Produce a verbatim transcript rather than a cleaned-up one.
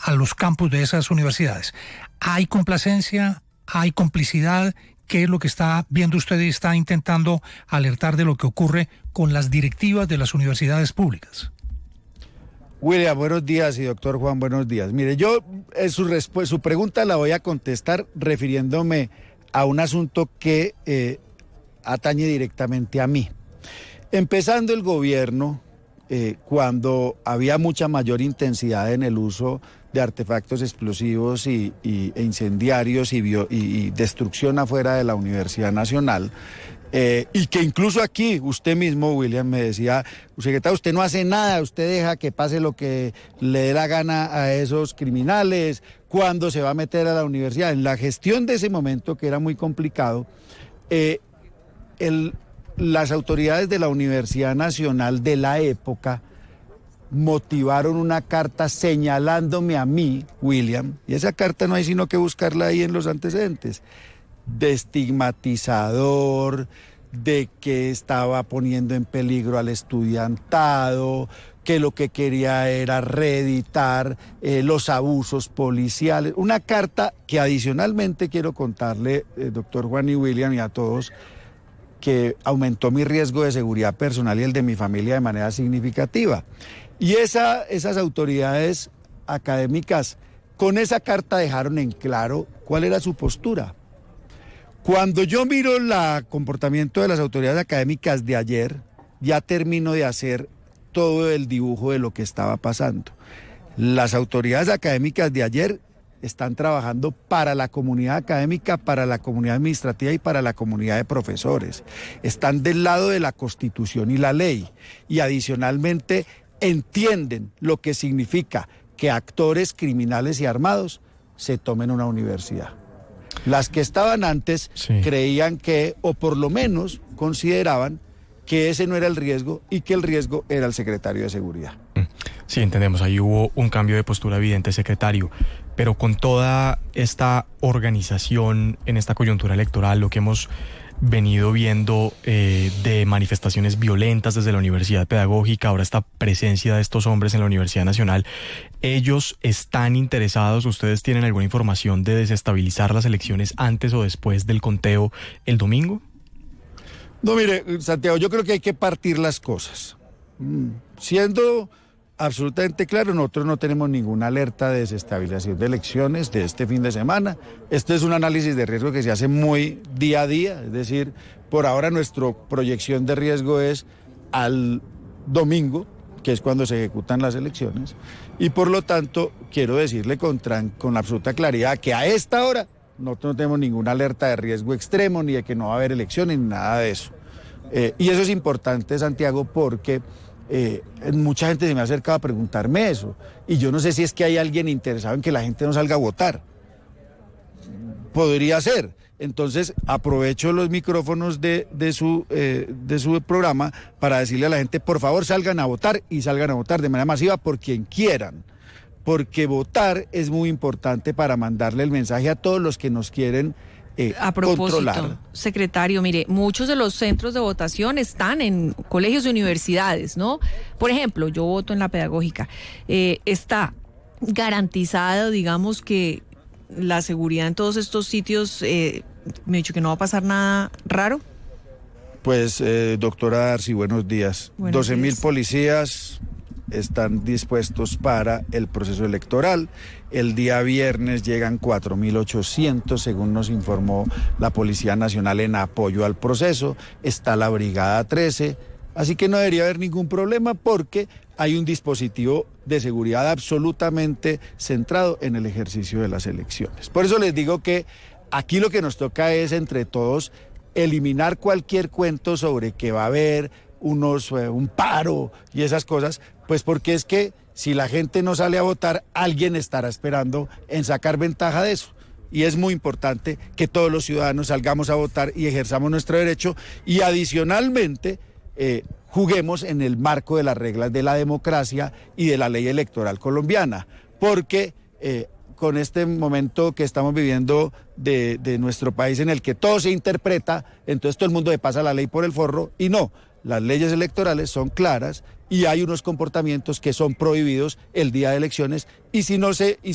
a los campus de esas universidades. ¿Hay complacencia? ¿Hay complicidad? ¿Qué es lo que está viendo usted y está intentando alertar de lo que ocurre con las directivas de las universidades públicas? William, buenos días, y doctor Juan, buenos días. Mire, yo eh, su, su pregunta la voy a contestar refiriéndome a un asunto que eh, atañe directamente a mí. Empezando el gobierno, eh, cuando había mucha mayor intensidad en el uso de artefactos explosivos y, y, e incendiarios y, bio, y, y destrucción afuera de la Universidad Nacional, eh, y que incluso aquí, usted mismo, William, me decía, secretario, usted no hace nada, usted deja que pase lo que le dé la gana a esos criminales, cuando se va a meter a la universidad. En la gestión de ese momento, que era muy complicado, eh, el, las autoridades de la Universidad Nacional de la época motivaron una carta señalándome a mí, William, y esa carta no hay sino que buscarla ahí en los antecedentes, de estigmatizador, de que estaba poniendo en peligro al estudiantado, que lo que quería era reeditar eh, los abusos policiales. Una carta que adicionalmente quiero contarle, eh, doctor Juan y William, y a todos, que aumentó mi riesgo de seguridad personal y el de mi familia de manera significativa. Y esa, esas autoridades académicas con esa carta dejaron en claro cuál era su postura. Cuando yo miro el comportamiento de las autoridades académicas de ayer, ya termino de hacer todo el dibujo de lo que estaba pasando. Las autoridades académicas de ayer están trabajando para la comunidad académica, para la comunidad administrativa y para la comunidad de profesores. Están del lado de la Constitución y la ley. Y adicionalmente entienden lo que significa que actores criminales y armados se tomen una universidad. Las que estaban antes sí. creían que, o por lo menos consideraban, que ese no era el riesgo y que el riesgo era el secretario de Seguridad. Sí, entendemos, ahí hubo un cambio de postura evidente, secretario, pero con toda esta organización en esta coyuntura electoral, lo que hemos venido viendo eh, de manifestaciones violentas desde la Universidad Pedagógica, ahora esta presencia de estos hombres en la Universidad Nacional, ¿ellos están interesados, ustedes tienen alguna información de desestabilizar las elecciones antes o después del conteo el domingo? No, mire, Santiago, yo creo que hay que partir las cosas. Siendo absolutamente claro, nosotros no tenemos ninguna alerta de desestabilización de elecciones de este fin de semana. Este es un análisis de riesgo que se hace muy día a día, es decir, por ahora nuestra proyección de riesgo es al domingo, que es cuando se ejecutan las elecciones, y por lo tanto quiero decirle con, con absoluta claridad que a esta hora nosotros no tenemos ninguna alerta de riesgo extremo, ni de que no va a haber elecciones, ni nada de eso. Eh, y eso es importante, Santiago, porque eh, mucha gente se me ha acercado a preguntarme eso. Y yo no sé si es que hay alguien interesado en que la gente no salga a votar. Podría ser. Entonces, aprovecho los micrófonos de, de, su, eh, de su programa para decirle a la gente, por favor, salgan a votar y salgan a votar de manera masiva por quien quieran. Porque votar es muy importante para mandarle el mensaje a todos los que nos quieren eh, a propósito, controlar. Secretario, mire, muchos de los centros de votación están en colegios y universidades, ¿no? Por ejemplo, yo voto en la Pedagógica. Eh, está garantizado, digamos, que la seguridad en todos estos sitios, eh, me he dicho que no va a pasar nada raro. Pues, eh, doctora Darcy, buenos días. doce mil policías están dispuestos para el proceso electoral. El día viernes llegan cuatro mil ochocientos, según nos informó la Policía Nacional, en apoyo al proceso. Está la Brigada trece, así que no debería haber ningún problema porque hay un dispositivo de seguridad absolutamente centrado en el ejercicio de las elecciones. Por eso les digo que aquí lo que nos toca es, entre todos, eliminar cualquier cuento sobre que va a haber unos, eh, un paro y esas cosas, pues porque es que si la gente no sale a votar, alguien estará esperando en sacar ventaja de eso. Y es muy importante que todos los ciudadanos salgamos a votar y ejerzamos nuestro derecho y adicionalmente eh, juguemos en el marco de las reglas de la democracia y de la ley electoral colombiana, porque eh, con este momento que estamos viviendo de, de nuestro país en el que todo se interpreta, entonces todo el mundo le pasa la ley por el forro y no. Las leyes electorales son claras y hay unos comportamientos que son prohibidos el día de elecciones y si no se...